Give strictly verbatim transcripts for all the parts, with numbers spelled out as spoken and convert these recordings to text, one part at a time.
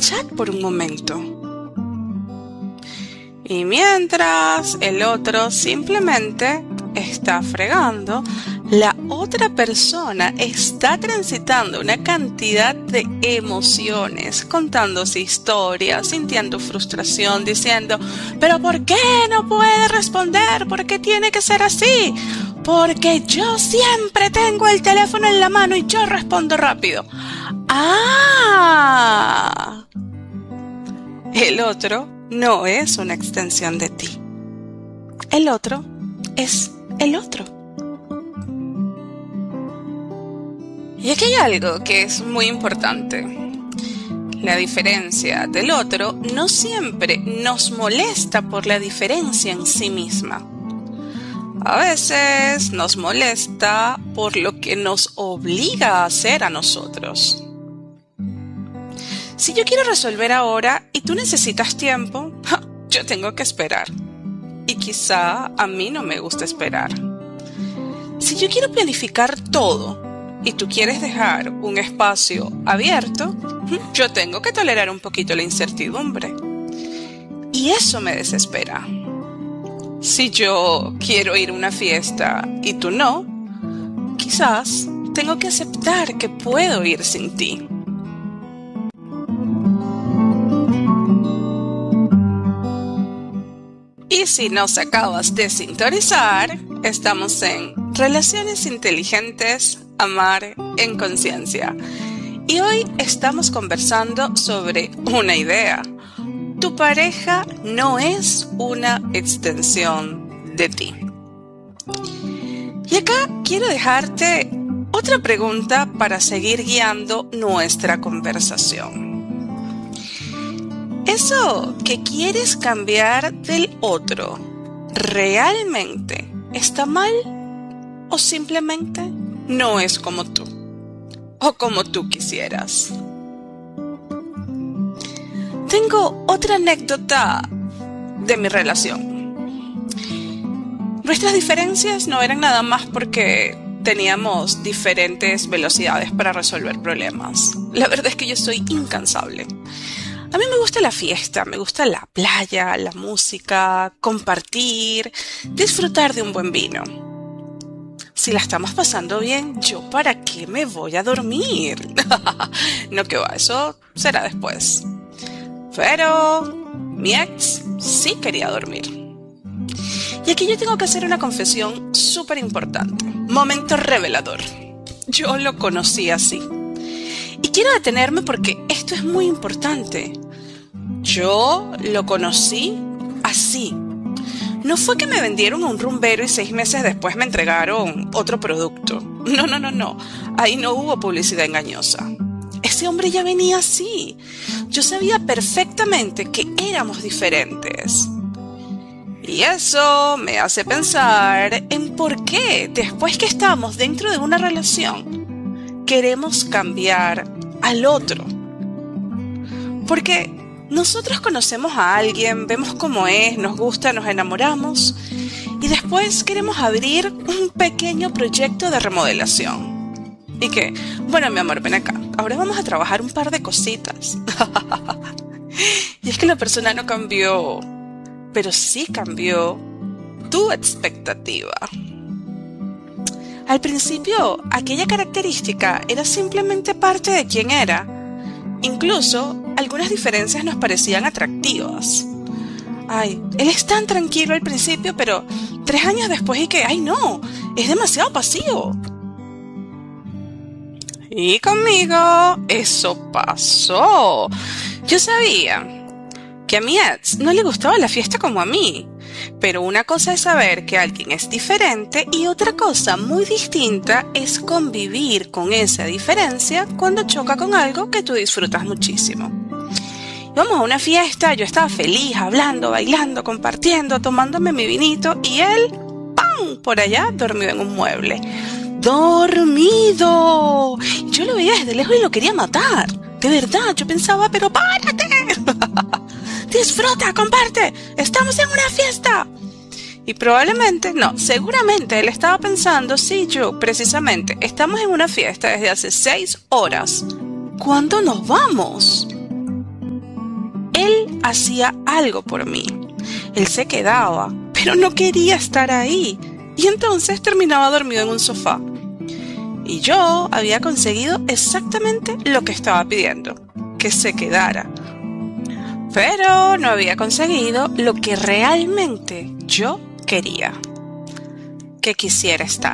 chat por un momento. Y mientras el otro simplemente está fregando, la otra persona está transitando una cantidad de emociones, contándose historias, sintiendo frustración, diciendo, ¿pero por qué no puede responder? ¿Por qué tiene que ser así? Porque yo siempre tengo el teléfono en la mano y yo respondo rápido. ¡Ah! El otro no es una extensión de ti. El otro es el otro. Y aquí hay algo que es muy importante. La diferencia del otro no siempre nos molesta por la diferencia en sí misma. A veces nos molesta por lo que nos obliga a hacer a nosotros. Si yo quiero resolver ahora y tú necesitas tiempo, yo tengo que esperar. Y quizá a mí no me gusta esperar. Si yo quiero planificar todo y tú quieres dejar un espacio abierto, yo tengo que tolerar un poquito la incertidumbre. Y eso me desespera. Si yo quiero ir a una fiesta y tú no, quizás tengo que aceptar que puedo ir sin ti. Y si nos acabas de sintonizar, estamos en Relaciones Inteligentes, Amar en Conciencia. Y hoy estamos conversando sobre una idea. Tu pareja no es una extensión de ti. Y acá quiero dejarte otra pregunta para seguir guiando nuestra conversación. ¿Eso que quieres cambiar del otro realmente está mal o simplemente no es como tú o como tú quisieras? Tengo otra anécdota de mi relación. Nuestras diferencias no eran nada más porque teníamos diferentes velocidades para resolver problemas. La verdad es que yo soy incansable. A mí me gusta la fiesta, me gusta la playa, la música, compartir, disfrutar de un buen vino. Si la estamos pasando bien, ¿yo para qué me voy a dormir? No, que va, eso será después. Pero mi ex sí quería dormir. Y aquí yo tengo que hacer una confesión súper importante. Momento revelador. Yo lo conocí así. Y quiero detenerme porque esto es muy importante. Yo lo conocí así. No fue que me vendieron a un rumbero y seis meses después me entregaron otro producto. No, no, no, no. Ahí no hubo publicidad engañosa. Ese hombre ya venía así. Yo sabía perfectamente que éramos diferentes. Y eso me hace pensar en por qué, después que estamos dentro de una relación, queremos cambiar al otro. Porque nosotros conocemos a alguien, vemos cómo es, nos gusta, nos enamoramos y después queremos abrir un pequeño proyecto de remodelación. ¿Y qué? Bueno, mi amor, ven acá. Ahora vamos a trabajar un par de cositas. Y es que la persona no cambió, pero sí cambió tu expectativa. Al principio, aquella característica era simplemente parte de quién era. Incluso, algunas diferencias nos parecían atractivas. Ay, él es tan tranquilo al principio, pero tres años después y que, ay no, es demasiado pasivo. Y conmigo eso pasó. Yo sabía que a mi ex no le gustaba la fiesta como a mí. Pero una cosa es saber que alguien es diferente y otra cosa muy distinta es convivir con esa diferencia cuando choca con algo que tú disfrutas muchísimo. Íbamos a una fiesta, yo estaba feliz, hablando, bailando, compartiendo, tomándome mi vinito y él, ¡pam!, por allá, dormido en un mueble. ¡Dormido! Yo lo veía desde lejos y lo quería matar. De verdad, yo pensaba, pero párate. Disfruta, comparte, estamos en una fiesta. Y probablemente, no, seguramente él estaba pensando, sí, yo, precisamente, estamos en una fiesta desde hace seis horas. ¿Cuándo nos vamos? hacía algo por mí. Él se quedaba, pero no quería estar ahí, y entonces terminaba dormido en un sofá. Y yo había conseguido exactamente lo que estaba pidiendo, que se quedara. Pero no había conseguido lo que realmente yo quería, que quisiera estar.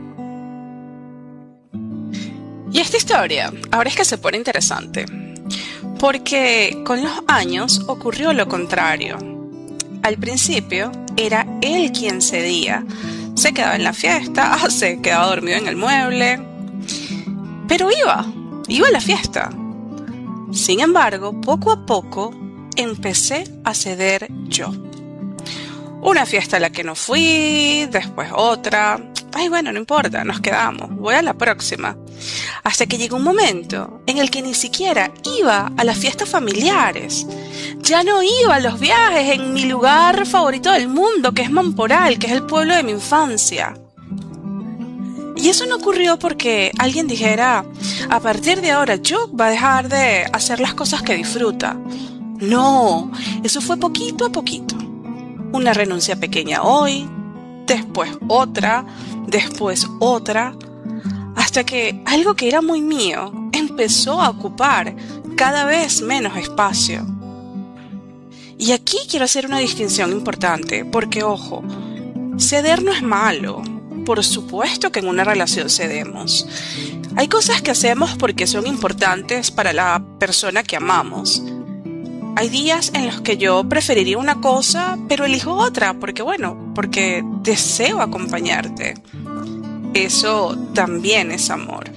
Y esta historia, ahora es que se pone interesante, porque con los años ocurrió lo contrario. Al principio era él quien cedía, se quedaba en la fiesta, se quedaba dormido en el mueble, pero iba, iba a la fiesta. Sin embargo, poco a poco empecé a ceder yo. Una fiesta a la que no fui, después otra. Ay, bueno, no importa, nos quedamos, voy a la próxima. Hasta que llegó un momento en el que ni siquiera iba a las fiestas familiares. Ya no iba a los viajes en mi lugar favorito del mundo, que es Mamporal, que es el pueblo de mi infancia. Y eso no ocurrió porque alguien dijera, a partir de ahora Chuck va a dejar de hacer las cosas que disfruta. No, eso fue poquito a poquito. Una renuncia pequeña hoy, después otra, después otra, hasta que algo que era muy mío empezó a ocupar cada vez menos espacio. Y aquí quiero hacer una distinción importante, porque ojo, ceder no es malo. Por supuesto que en una relación cedemos. Hay cosas que hacemos porque son importantes para la persona que amamos. Hay días en los que yo preferiría una cosa, pero elijo otra, porque bueno, porque deseo acompañarte. Eso también es amor.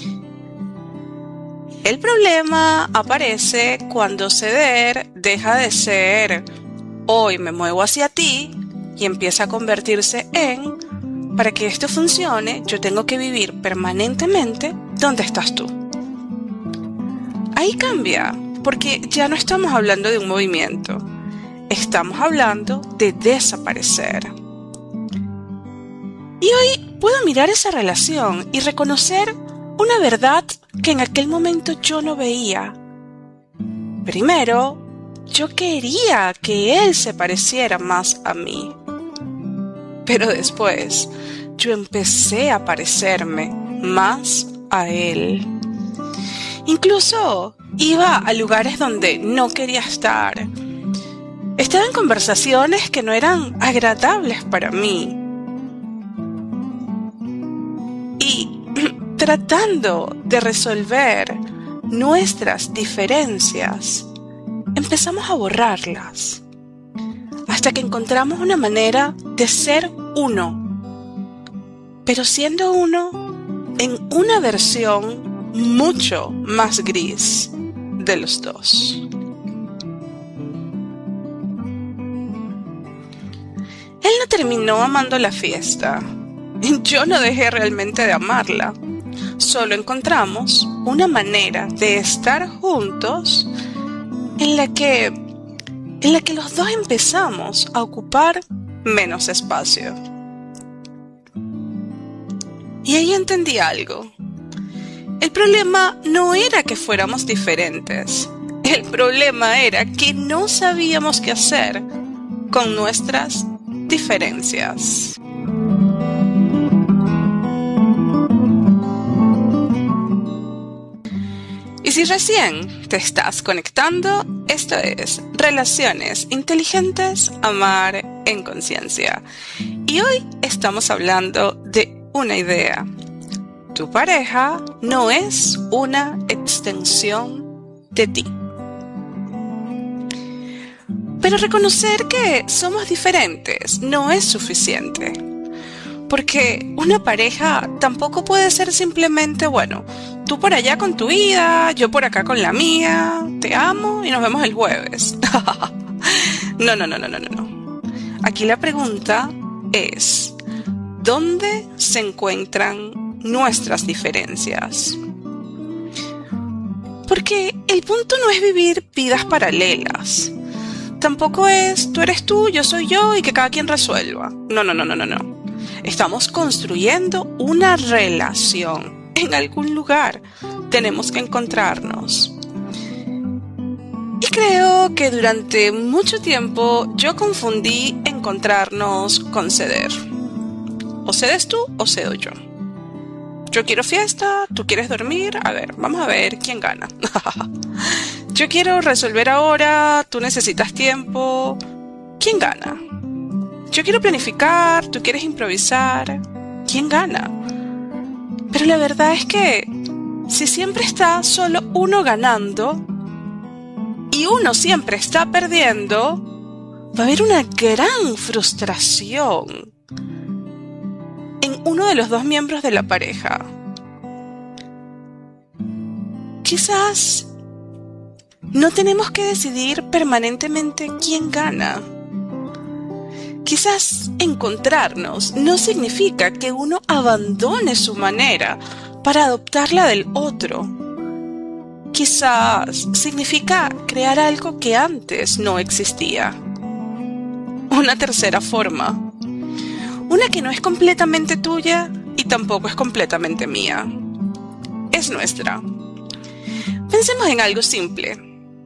El problema aparece cuando ceder deja de ser hoy me muevo hacia ti y empieza a convertirse en para que esto funcione, yo tengo que vivir permanentemente donde estás tú. Ahí cambia. Porque ya no estamos hablando de un movimiento, estamos hablando de desaparecer. Y hoy puedo mirar esa relación y reconocer una verdad que en aquel momento yo no veía. Primero, yo quería que él se pareciera más a mí. Pero después, yo empecé a parecerme más a él. Incluso iba a lugares donde no quería estar. Estaba en conversaciones que no eran agradables para mí. Y tratando de resolver nuestras diferencias, empezamos a borrarlas. Hasta que encontramos una manera de ser uno. Pero siendo uno en una versión mucho más gris de los dos. Él no terminó amando la fiesta. Yo no dejé realmente de amarla. Solo encontramos una manera de estar juntos en la que, en la que los dos empezamos a ocupar menos espacio. Y ahí entendí algo. El problema no era que fuéramos diferentes. El problema era que no sabíamos qué hacer con nuestras diferencias. Y si recién te estás conectando, esto es Relaciones Inteligentes, Amar en Conciencia. Y hoy estamos hablando de una idea. Tu pareja no es una extensión de ti. Pero reconocer que somos diferentes no es suficiente. Porque una pareja tampoco puede ser simplemente, bueno, tú por allá con tu vida, yo por acá con la mía, te amo y nos vemos el jueves. No, no, no, no, no, no. Aquí la pregunta es, ¿dónde se encuentran nuestras diferencias? Porque el punto no es vivir vidas paralelas. Tampoco es tú eres tú, yo soy yo y que cada quien resuelva. No, no, no, no, no, no. Estamos construyendo una relación. En algún lugar tenemos que encontrarnos. Y creo algo que durante mucho tiempo yo confundí encontrarnos con ceder. O cedes tú o cedo yo. Yo quiero fiesta, tú quieres dormir. A ver, vamos a ver quién gana. Yo quiero resolver ahora, tú necesitas tiempo. ¿Quién gana? Yo quiero planificar, tú quieres improvisar. ¿Quién gana? Pero la verdad es que si siempre está solo uno ganando y uno siempre está perdiendo, va a haber una gran frustración en uno de los dos miembros de la pareja. Quizás no tenemos que decidir permanentemente quién gana. Quizás encontrarnos no significa que uno abandone su manera para adoptar la del otro. Quizás significa crear algo que antes no existía. Una tercera forma. Una que no es completamente tuya y tampoco es completamente mía. Es nuestra. Pensemos en algo simple.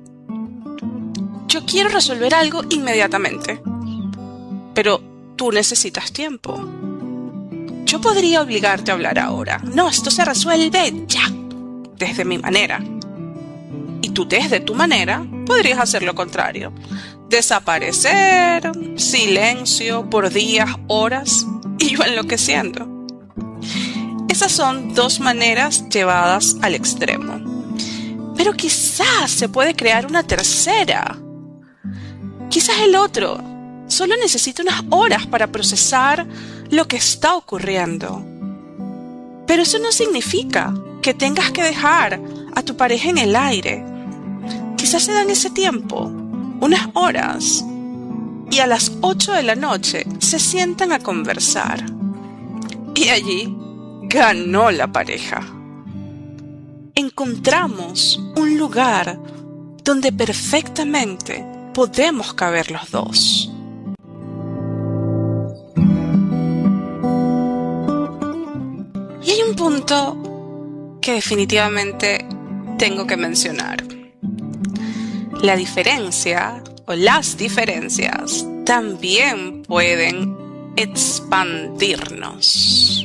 Yo quiero resolver algo inmediatamente, pero tú necesitas tiempo. Yo podría obligarte a hablar ahora. No, esto se resuelve ya, desde mi manera. Y tú desde tu manera podrías hacer lo contrario. Desaparecer, silencio por días, horas, y yo enloqueciendo. Esas son dos maneras llevadas al extremo. Pero quizás se puede crear una tercera. Quizás el otro solo necesita unas horas para procesar lo que está ocurriendo. Pero eso no significa que tengas que dejar a tu pareja en el aire. Quizás se dan ese tiempo, unas horas, y a las ocho de la noche se sientan a conversar. Y allí ganó la pareja. Encontramos un lugar donde perfectamente podemos caber los dos. Y hay un punto que definitivamente tengo que mencionar. La diferencia o las diferencias también pueden expandirnos.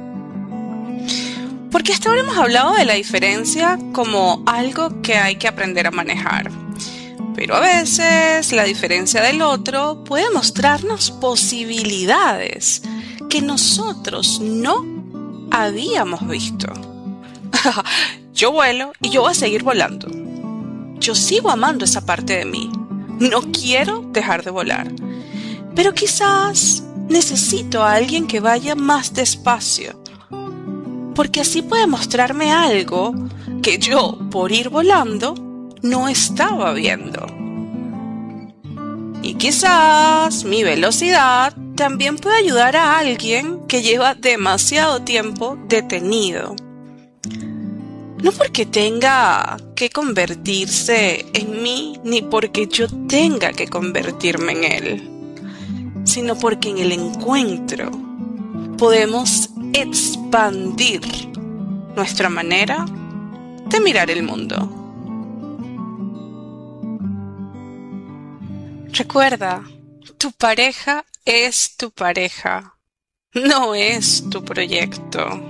Porque hasta ahora hemos hablado de la diferencia como algo que hay que aprender a manejar. Pero a veces la diferencia del otro puede mostrarnos posibilidades que nosotros no habíamos visto. Yo vuelo y yo voy a seguir volando. Yo sigo amando esa parte de mí. No quiero dejar de volar. Pero quizás necesito a alguien que vaya más despacio. Porque así puede mostrarme algo que yo, por ir volando, no estaba viendo. Y quizás mi velocidad también puede ayudar a alguien que lleva demasiado tiempo detenido. No porque tenga que convertirse en mí, ni porque yo tenga que convertirme en él, sino porque en el encuentro podemos expandir nuestra manera de mirar el mundo. Recuerda, tu pareja es tu pareja, no es tu proyecto.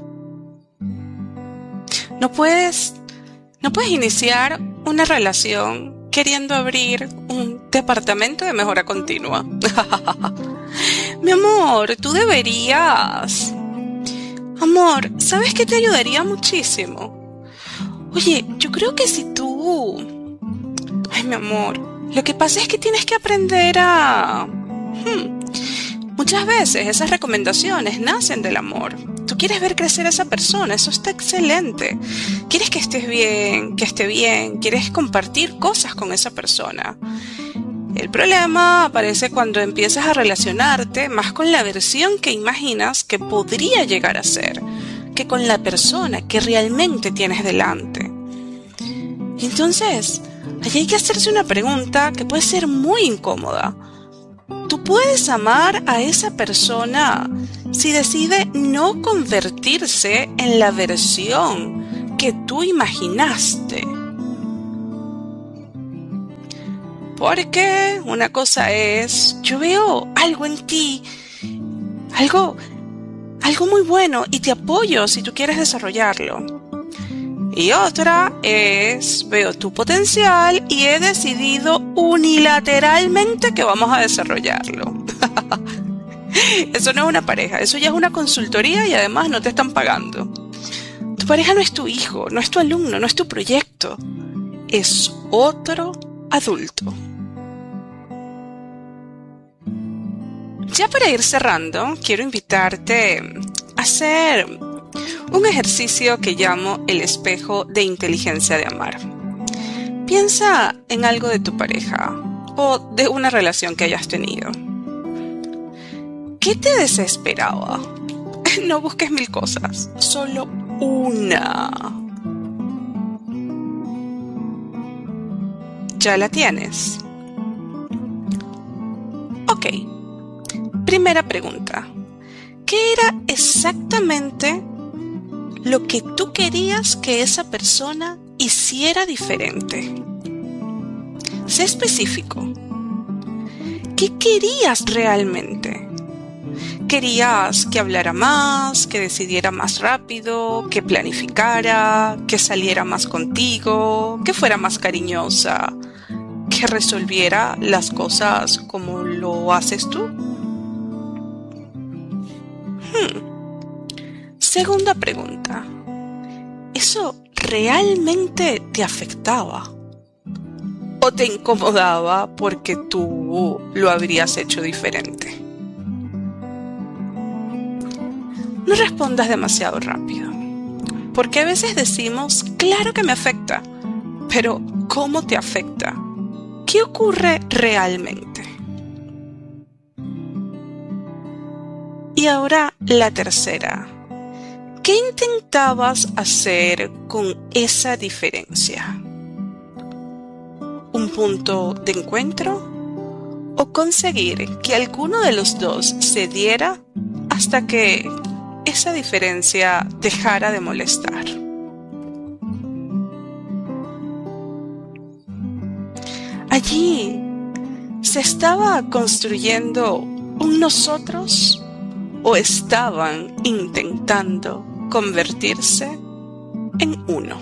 No puedes, no puedes iniciar una relación queriendo abrir un departamento de mejora continua. Mi amor, tú deberías. Amor, ¿sabes qué te ayudaría muchísimo? Oye, yo creo que si tú... Ay, mi amor, lo que pasa es que tienes que aprender a... Hmm. Muchas veces esas recomendaciones nacen del amor. Tú quieres ver crecer a esa persona, eso está excelente. Quieres que estés bien, que esté bien, quieres compartir cosas con esa persona. El problema aparece cuando empiezas a relacionarte más con la versión que imaginas que podría llegar a ser, que con la persona que realmente tienes delante. Entonces, allí hay que hacerse una pregunta que puede ser muy incómoda. ¿Tú puedes amar a esa persona si decide no convertirse en la versión que tú imaginaste? Porque una cosa es, yo veo algo en ti, algo, algo muy bueno y te apoyo si tú quieres desarrollarlo. Y otra es, veo tu potencial y he decidido unilateralmente que vamos a desarrollarlo. Eso no es una pareja, eso ya es una consultoría y además no te están pagando. Tu pareja no es tu hijo, no es tu alumno, no es tu proyecto. Es otro adulto. Ya para ir cerrando, quiero invitarte a hacer un ejercicio que llamo el espejo de inteligencia de amar. Piensa en algo de tu pareja o de una relación que hayas tenido. ¿Qué te desesperaba? No busques mil cosas, solo una. ¿Ya la tienes? Ok. Primera pregunta. ¿Qué era exactamente lo que tú querías que esa persona hiciera diferente? Sé específico. ¿Qué querías realmente? ¿Querías que hablara más, que decidiera más rápido, que planificara, que saliera más contigo, que fuera más cariñosa, que resolviera las cosas como lo haces tú? Hmm. Segunda pregunta. ¿Eso realmente te afectaba? ¿O te incomodaba porque tú lo habrías hecho diferente? No respondas demasiado rápido, porque a veces decimos, claro que me afecta, pero ¿cómo te afecta? ¿Qué ocurre realmente? Y ahora la tercera. ¿Qué intentabas hacer con esa diferencia? ¿Un punto de encuentro? ¿O conseguir que alguno de los dos se diera hasta que esa diferencia dejara de molestar? Allí se estaba construyendo un nosotros o estaban intentando convertirse en uno.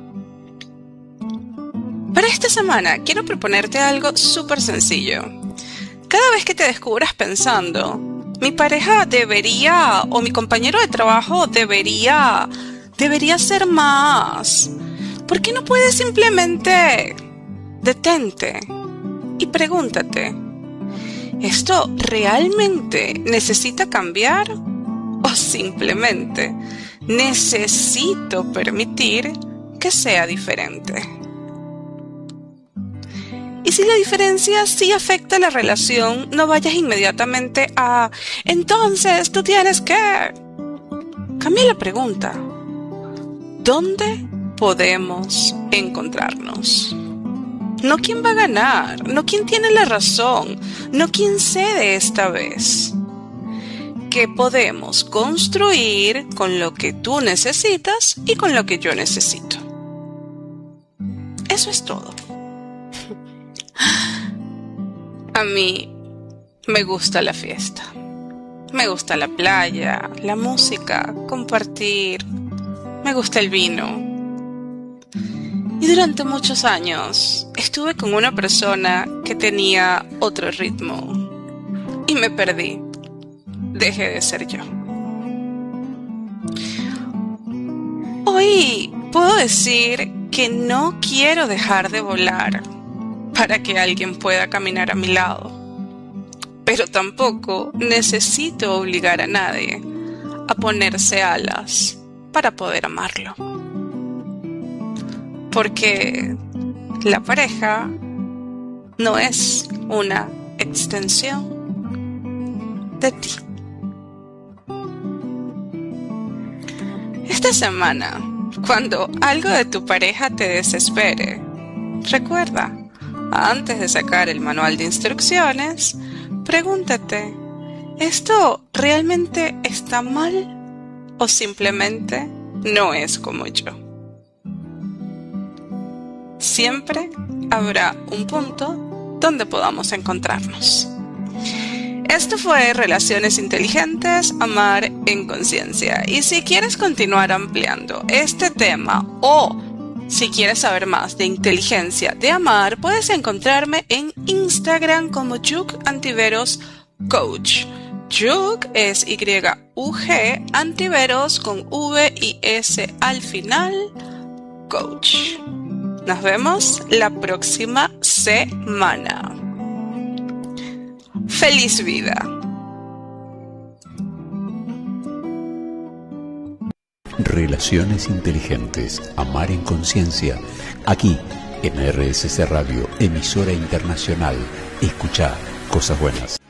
Para esta semana quiero proponerte algo súper sencillo. Cada vez que te descubras pensando, mi pareja debería, o mi compañero de trabajo debería, debería ser más, ¿por qué no puedes simplemente detente y pregúntate, ¿esto realmente necesita cambiar? ¿O simplemente necesito permitir que sea diferente? Y si la diferencia sí afecta la relación, no vayas inmediatamente a entonces tú tienes que... Cambia la pregunta. ¿Dónde podemos encontrarnos? No quién va a ganar, no quién tiene la razón, no quién cede esta vez. ¿Qué podemos construir con lo que tú necesitas y con lo que yo necesito? Eso es todo. A mí me gusta la fiesta, me gusta la playa, la música, compartir, me gusta el vino. Y durante muchos años estuve con una persona que tenía otro ritmo y me perdí, dejé de ser yo. Hoy puedo decir que no quiero dejar de volar para que alguien pueda caminar a mi lado, pero tampoco necesito obligar a nadie a ponerse alas para poder amarlo. Porque la pareja no es una extensión de ti. Esta semana, cuando algo de tu pareja te desespere, recuerda, antes de sacar el manual de instrucciones, pregúntate, ¿esto realmente está mal o simplemente no es como yo? Siempre habrá un punto donde podamos encontrarnos. Esto fue Relaciones Inteligentes, Amar en Conciencia. Y si quieres continuar ampliando este tema o si quieres saber más de inteligencia de amar, puedes encontrarme en Instagram como Yug Antiveros Coach. Yug es Y U G, Antiveros con V y S al final, Coach. Nos vemos la próxima semana. ¡Feliz vida! Relaciones Inteligentes, Amar en Conciencia, aquí en R S C Radio, emisora internacional. Escucha cosas buenas.